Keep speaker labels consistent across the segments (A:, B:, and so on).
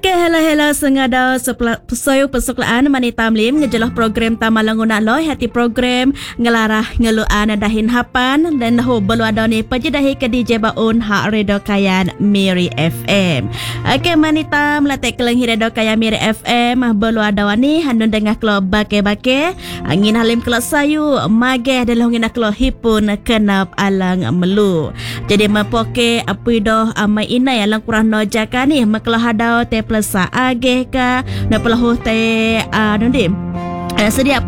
A: Okey, hello sengada pesoyo persuklaan mani tamlim ngejelah program tamalanguna loy hati program ngelarah ngeluan dahin hapan dan ho belu ada ni pejedahi ke DJ Baun hak Radio Kayan Miri FM. Okey, mani tam latek kelenghi Radio Kayan Miri FM belu ada ni handun dengah kelo bake-bake angin halim kelo sayu mageh dalam ngina kelo hipun kenap alang melu. Jadi mempoke apui doh amai inai alang kurang no jaka ni makelo hadau te plesa ageh ka na pelahu te nondim sedia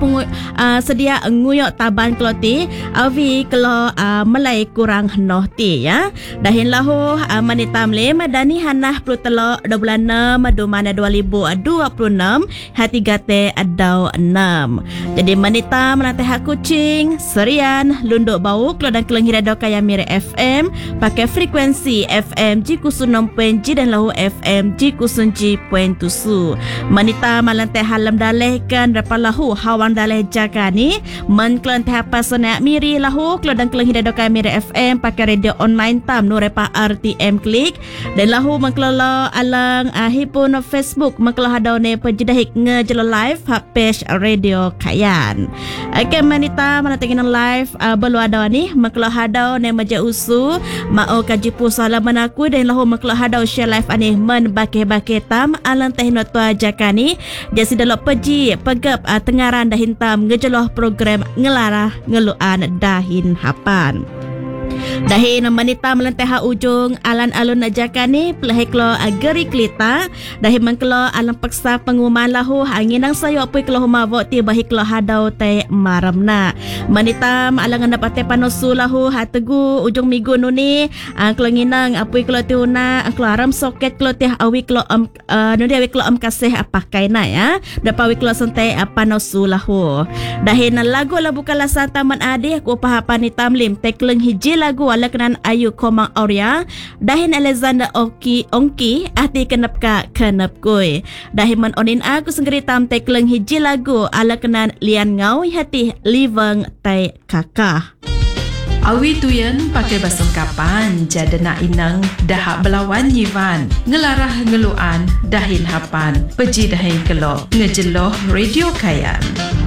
A: nguyok taban keloti awi kalau melai kurang noh ti ya dahin lahu mani tamlim dani hanah plutelo 26 mana 2026 hati gate adau 6 jadi mani tam lantai hak kucing serian lunduk bau kelo dan kelenghi Radio Kayan Miri FM pakai frekuensi FM G06.G dan lahu FM G09.7 mani tam lantai halam dalehkan rapalahu hawan daleh jaga ni menklan tahapa senak miri lahu kelo dan kelenghi Radio Kayan Miri FM pakai radio online tam nurepa RTM klik dan lahu mengkelala alang hipun Facebook mengkelala hadau ne penjedahik ngejelo live hak page Radio Kayan. Okey manita mana tengin live belu ada ni mengkelala hadau ne meja usu mau kaji pusalaman aku dan lahu mengkelala hadau share live ani men bake-bake tam alang tehno tua jaka ni jasi delok peji pegap tengaran dahin tam ngejeloh program ngelarah ngeluan dahin hapan. Dahin manita melentai ha ujung alan-alun najaka ni pelahiklo ageri klita dahin mengkelo alang paksa pengumuman lahu angin ang sayo apui kelo humavok ti bahiklo hadau te maramna manita alang dapat te panosu lahu hategu ujung minggu nuni kelo nginang apui kelo ti una kelo aram soket kelo ti awi kelo nudi awi kelo kasih pakai na ya dapat awi kelo santai panosu lahu dahin lagu bukala santaman adi ku pahapan ni tamlim tekleng hiji lagu ala kenan Ayu Komang Aurea dahin Alexander Ongki ahti kenap ka kenap koi dahin man onin aku senggeri tam tekleng hiji lagu ala kenan Lian Ngau hati liveng tai kakah.
B: Awi tuyen pakai basung kapan jadena inang dahak belawan yivan ngelarah ngeluan dahin hapan peji dahin kelo ngejeloh Radio Kayan.